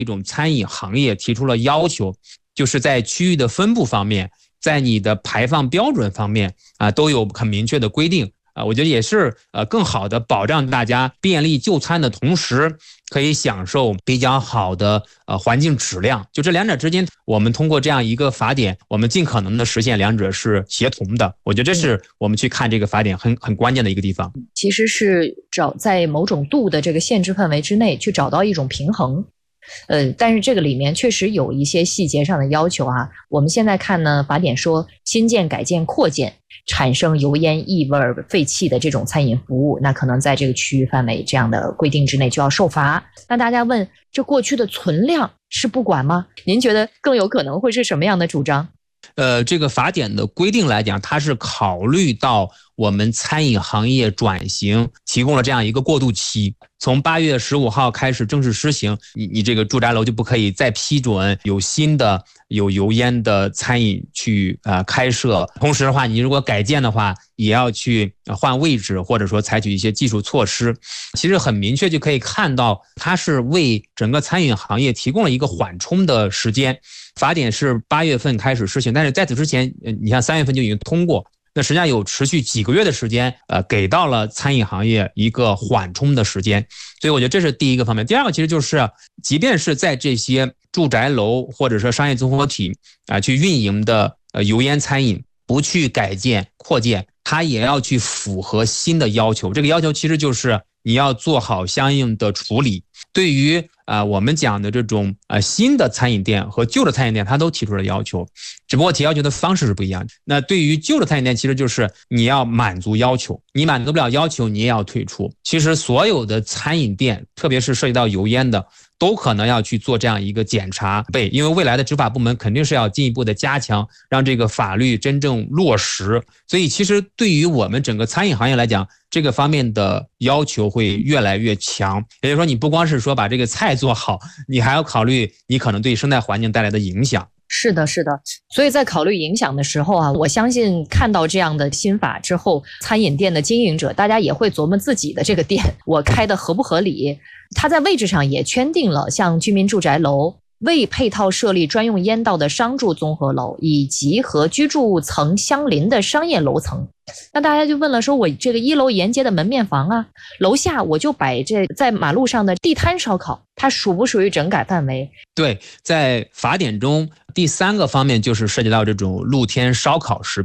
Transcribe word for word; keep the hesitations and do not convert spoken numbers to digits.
一种餐饮行业提出了要求，就是在区域的分布方面，在你的排放标准方面啊，都有很明确的规定啊。我觉得也是呃更好的保障大家便利就餐的同时，可以享受比较好的呃环境质量。就这两者之间，我们通过这样一个法典，我们尽可能的实现两者是协同的。我觉得这是我们去看这个法典很很关键的一个地方。 其实是找在某种度的这个限制范围之内去找到一种平衡。呃，但是这个里面确实有一些细节上的要求啊。我们现在看呢，法典说新建、改建、扩建产生油烟、异味、废气的这种餐饮服务，那可能在这个区域范围这样的规定之内就要受罚。那大家问，这过去的存量是不管吗？您觉得更有可能会是什么样的主张？ 呃，这个法典的规定来讲，它是考虑到我们餐饮行业转型提供了这样一个过渡期。从八月十五号开始正式施行，你你这个住宅楼就不可以再批准有新的有油烟的餐饮去呃开设。同时的话，你如果改建的话，也要去换位置，或者说采取一些技术措施。其实很明确就可以看到，它是为整个餐饮行业提供了一个缓冲的时间。法典是八月份开始施行，但是在此之前，你像三月份就已经通过。那实际上有持续几个月的时间，呃，给到了餐饮行业一个缓冲的时间，所以我觉得这是第一个方面。第二个其实就是，即便是在这些住宅楼或者说商业综合体啊、呃、去运营的呃油烟餐饮，不去改建扩建，它也要去符合新的要求。这个要求其实就是你要做好相应的处理。对于啊、呃、我们讲的这种呃新的餐饮店和旧的餐饮店，它都提出了要求，只不过提要求的方式是不一样的。那对于旧的餐饮店，其实就是你要满足要求，你满足不了要求，你也要退出。其实所有的餐饮店，特别是涉及到油烟的，都可能要去做这样一个检查备，因为未来的执法部门肯定是要进一步的加强，让这个法律真正落实。所以其实对于我们整个餐饮行业来讲，这个方面的要求会越来越强。也就是说，你不光是说把这个菜做好，你还要考虑你可能对生态环境带来的影响。 是的，是的。所以在考虑影响的时候啊，我相信看到这样的新法之后，餐饮店的经营者，大家也会琢磨自己的这个店，我开的合不合理。它在位置上也圈定了，像居民住宅楼、未配套设立专用烟道的商住综合楼，以及和居住层相邻的商业楼层。那大家就问了，说我这个一楼沿街的门面房啊，楼下我就摆这在马路上的地摊烧烤，它属不属于整改范围？ 对，在法典中第三个方面就是涉及到这种露天烧烤食